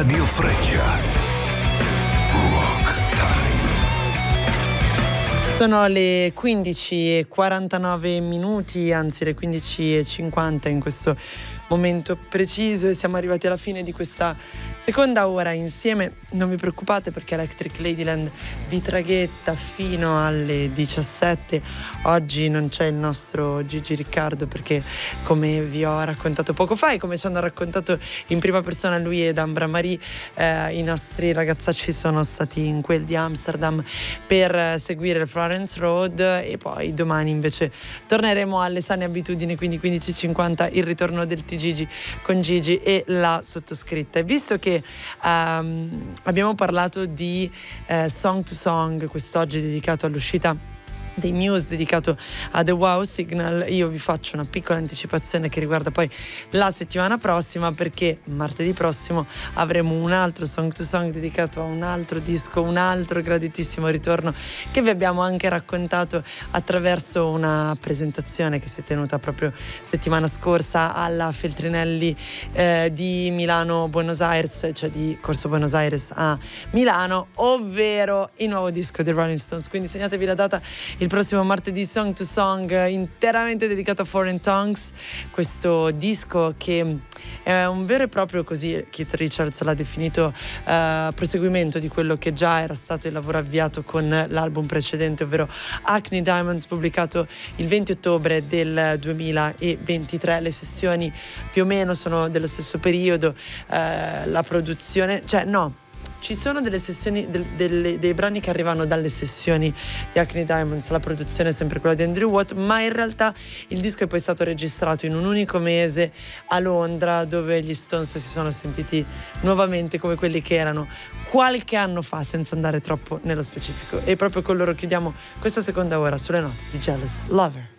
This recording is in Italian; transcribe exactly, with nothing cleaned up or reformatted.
Radio Freccia. Rock Time. Sono le quindici e quarantanove minuti, anzi le quindici e cinquanta in questo momento preciso, e siamo arrivati alla fine di questa seconda ora insieme. Non vi preoccupate, perché Electric Ladyland vi traghetta fino alle diciassette. Oggi non c'è il nostro Gigi Riccardo, perché come vi ho raccontato poco fa e come ci hanno raccontato in prima persona lui ed Ambra Marie, eh, i nostri ragazzacci sono stati in quel di Amsterdam per seguire il Florence Road, e poi domani invece torneremo alle sane abitudini, quindi quindici e cinquanta il ritorno del T Gigi con Gigi e la sottoscritta. E visto che um, abbiamo parlato di uh, Song to Song quest'oggi dedicato all'uscita dei Muse, dedicato a The Wow Signal, io vi faccio una piccola anticipazione che riguarda poi la settimana prossima, perché martedì prossimo avremo un altro Song to Song dedicato a un altro disco, un altro graditissimo ritorno che vi abbiamo anche raccontato attraverso una presentazione che si è tenuta proprio settimana scorsa alla Feltrinelli eh, di Milano Buenos Aires, cioè di Corso Buenos Aires a Milano, ovvero il nuovo disco dei Rolling Stones. Quindi segnatevi la data, il prossimo martedì, Song to Song interamente dedicato a Foreign Tongues, questo disco che è un vero e proprio, così Keith Richards l'ha definito, uh, proseguimento di quello che già era stato il lavoro avviato con l'album precedente, ovvero Acne Diamonds, pubblicato il venti ottobre del duemilaventitré. Le sessioni più o meno sono dello stesso periodo, uh, la produzione, cioè no ci sono delle sessioni, del, delle, dei brani che arrivano dalle sessioni di Acne Diamonds, la produzione è sempre quella di Andrew Watt, ma in realtà il disco è poi stato registrato in un unico mese a Londra, dove gli Stones si sono sentiti nuovamente come quelli che erano qualche anno fa, senza andare troppo nello specifico. E proprio con loro chiudiamo questa seconda ora sulle note di Jealous Lover.